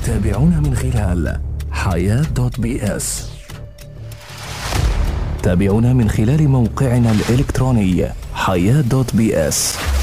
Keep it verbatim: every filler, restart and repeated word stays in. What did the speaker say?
تابعونا من خلال حياة دوت بي اس. تابعونا من خلال موقعنا الإلكتروني حياة دوت بي اس.